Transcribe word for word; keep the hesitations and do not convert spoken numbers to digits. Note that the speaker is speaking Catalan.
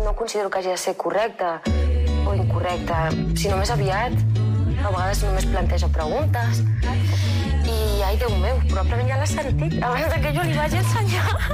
no considero que hagi de ser correcta o incorrecta, sinó més aviat. A vegades només planteja preguntes. I, ai, Déu meu, probablement ja l'ha sentit abans que jo li vagi ensenyar.